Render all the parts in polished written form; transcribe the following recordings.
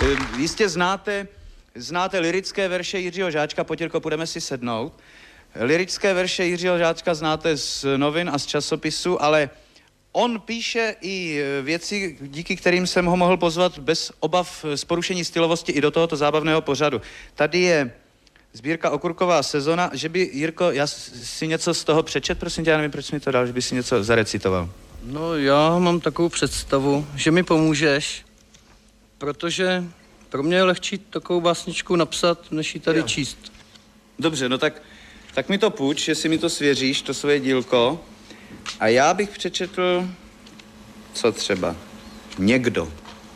Jistě znáte lyrické verše Jiřího Žáčka, Potěrko, půjdeme si sednout. Lyrické verše Jiřího Žáčka znáte z novin a z časopisu, ale on píše i věci, díky kterým jsem ho mohl pozvat bez obav z porušení stylovosti i do tohoto zábavného pořadu. Tady je sbírka Okurková sezona, že by, Jirko, já si něco z toho přečet, prosím tě, já nevím, proč mi to dal, že by si něco zarecitoval. No, já mám takovou představu, že mi pomůžeš, protože pro mě je lehčí takovou básničku napsat, než ji tady číst. Dobře, no tak mi to půjč, jestli mi to svěříš, to svoje dílko. A já bych přečetl, co třeba, někdo.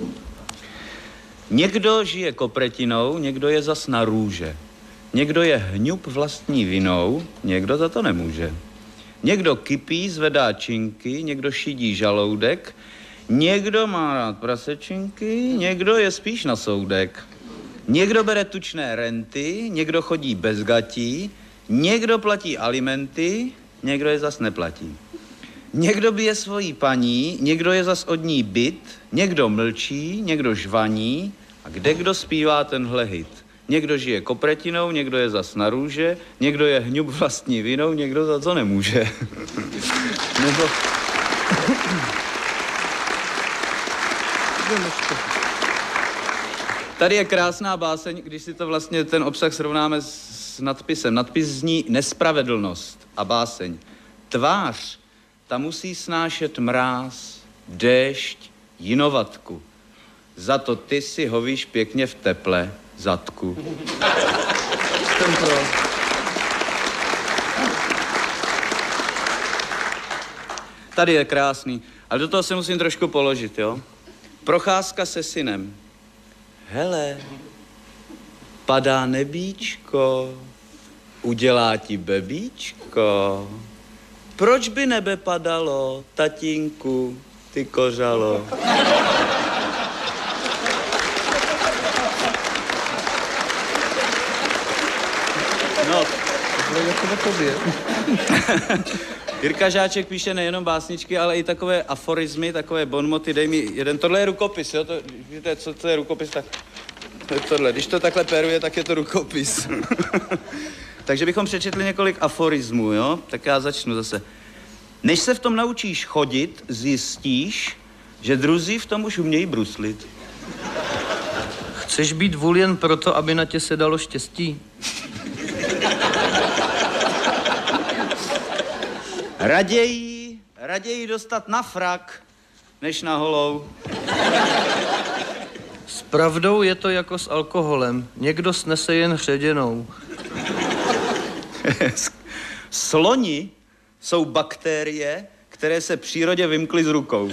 Někdo žije kopretinou, někdo je zas na růže. Někdo je hňup vlastní vinou, někdo za to nemůže. Někdo kypí, zvedá činky, někdo šidí žaloudek, někdo má rád prasečinky, někdo je spíš na soudek. Někdo bere tučné renty, někdo chodí bez gatí, někdo platí alimenty, někdo je zas neplatí. Někdo bije svojí paní, někdo je zas od ní byt, někdo mlčí, někdo žvaní a kdo zpívá tenhle hit. Někdo žije kopretinou, někdo je zas na růže, někdo je hňup vlastní vinou, někdo za to nemůže. Nebo... Tady je krásná báseň, když si to vlastně ten obsah srovnáme s nadpisem. Nadpis zní nespravedlnost a báseň. Tvář, ta musí snášet mráz, déšť, jinovatku. Za to ty si hovíš pěkně v teple, zadku. Jsem pro. Tady je krásný, ale do toho se musím trošku položit, jo? Procházka se synem. Hele, padá nebíčko, udělá ti bebíčko. Proč by nebe padalo, tatínku, ty kořalo? No, to bylo jako o tobě. Jirka Žáček píše nejenom básničky, ale i takové aforizmy, takové bonmoty. Dej mi jeden, tohle je rukopis, jo? Víte, co to je rukopis, tak tohle. Když to takhle peruje, tak je to rukopis. Takže bychom přečetli několik aforismů, jo? Tak já začnu zase. Než se v tom naučíš chodit, zjistíš, že druzí v tom už umějí bruslit. Chceš být vůl jen proto, aby na tě se dalo štěstí? Raději dostat na frak, než na holou. S pravdou je to jako s alkoholem. Někdo snese jen hředěnou. Sloni jsou bakterie, které se přírodě vymkly z rukou.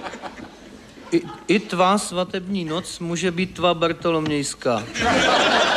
I tvá svatební noc může být tvá bartolomějská.